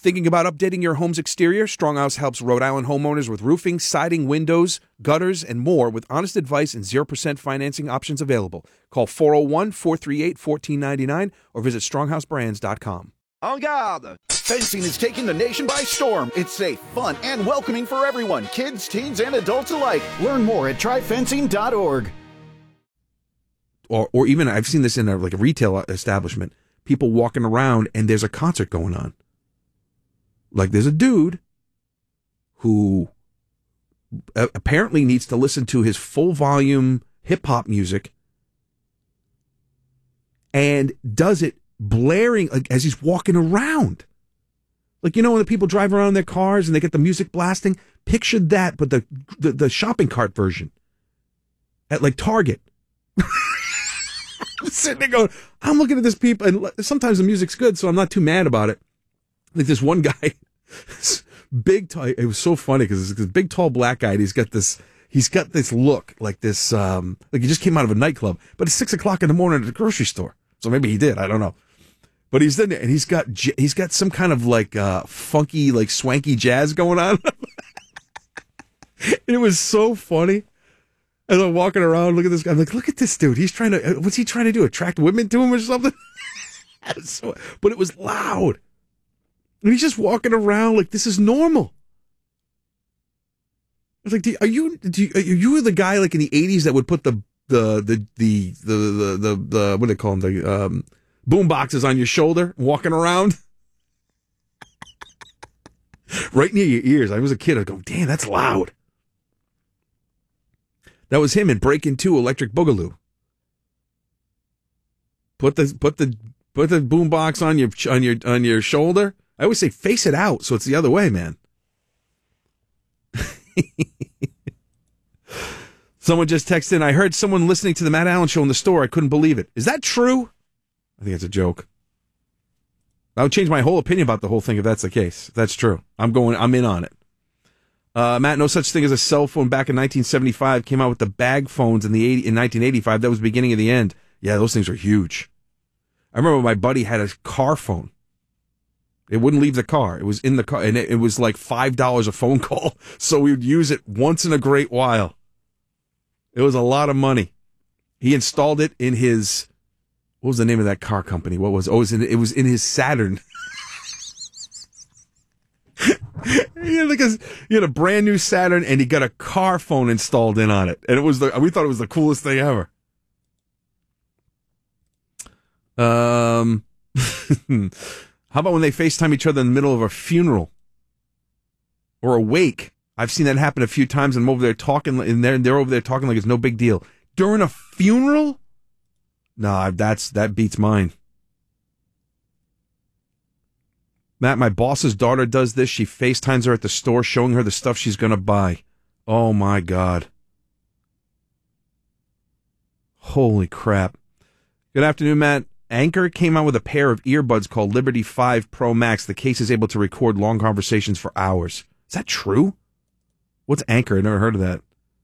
Thinking about updating your home's exterior? Stronghouse helps Rhode Island homeowners with roofing, siding, windows, gutters, and more with honest advice and 0% financing options available. Call 401-438-1499 or visit stronghouseBrands.com. En garde! Fencing is taking the nation by storm. It's safe, fun, and welcoming for everyone, kids, teens, and adults alike. Learn more at tryfencing.org. Or even, I've seen this in a retail establishment, people walking around and there's a concert going on. Like there's a dude who apparently needs to listen to his full volume hip-hop music and does it blaring as he's walking around. Like, you know, when the people drive around in their cars and they get the music blasting? Picture that, but the shopping cart version at like Target. I'm sitting there going, I'm looking at this people, and sometimes the music's good, so I'm not too mad about it. Like this one guy, big, tall, it was so funny because this big, tall black guy, and he's got this look like this, like he just came out of a nightclub, but it's 6:00 in the morning at the grocery store. So maybe he did, I don't know. But he's in there, and he's got some kind of like funky, like swanky jazz going on. And it was so funny. As I'm walking around, look at this guy. I'm like, look at this dude. What's he trying to do? Attract women to him or something? But it was loud. And he's just walking around like this is normal. I was like, are you the guy like in the 80s that would put the what do they call them? The boom boxes on your shoulder, walking around? Right near your ears. I was a kid. I go, damn, that's loud. That was him in Breakin' 2 Electric Boogaloo. Put the boombox on your shoulder. I always say face it out, so it's the other way, man. Someone just texted in, I heard someone listening to the Matt Allen Show in the store. I couldn't believe it. Is that true? I think it's a joke. I would change my whole opinion about the whole thing if that's the case. If that's true. I'm in on it. Matt, no such thing as a cell phone back in 1975. Came out with the bag phones in 1985. That was the beginning of the end. Yeah, those things are huge. I remember my buddy had a car phone. It wouldn't leave the car. It was in the car, and it was like $5 a phone call. So we would use it once in a great while. It was a lot of money. He installed it in his, what was the name of that car company? What was it? Oh, it was in his Saturn. He had a brand new Saturn, and he got a car phone installed in on it, and we thought it was the coolest thing ever. How about when they FaceTime each other in the middle of a funeral or a wake? I've seen that happen a few times, and I'm over there talking, and they're over there talking like it's no big deal during a funeral. Nah, that beats mine. Matt, my boss's daughter does this. She FaceTimes her at the store, showing her the stuff she's going to buy. Oh, my God. Holy crap. Good afternoon, Matt. Anchor came out with a pair of earbuds called Liberty 5 Pro Max. The case is able to record long conversations for hours. Is that true? What's Anchor? I never heard of that.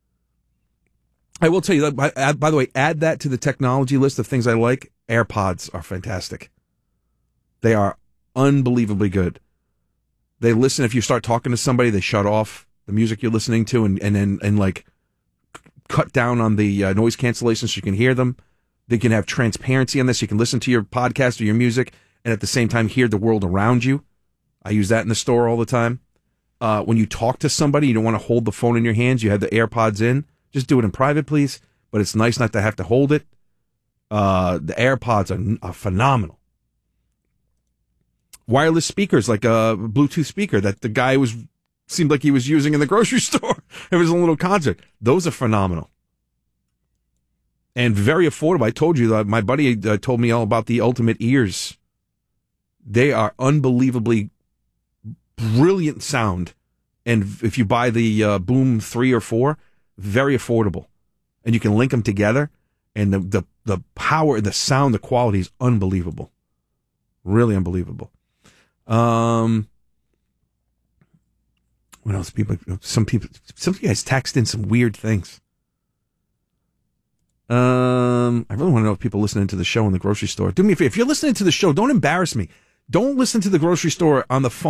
I will tell you that, by the way, add that to the technology list of things I like. AirPods are fantastic. They are unbelievably good. They listen. If you start talking to somebody, they shut off the music you're listening to and like cut down on the noise cancellation so you can hear them. They can have transparency on this. You can listen to your podcast or your music and at the same time hear the world around you. I use that in the store all the time. When you talk to somebody, you don't want to hold the phone in your hands. You have the AirPods in. Just do it in private, please. But it's nice not to have to hold it. The AirPods are phenomenal. Wireless speakers, like a Bluetooth speaker that the guy seemed like he was using in the grocery store. It was a little concert. Those are phenomenal. And very affordable. I told you that my buddy told me all about the Ultimate Ears. They are unbelievably brilliant sound. And if you buy the Boom 3 or 4, very affordable. And you can link them together. And the power, the sound, the quality is unbelievable. Really unbelievable. What else? Some guys text in some weird things. I really want to know if people listening to the show in the grocery store. Do me a favor. If you're listening to the show, don't embarrass me. Don't listen to the grocery store on the phone.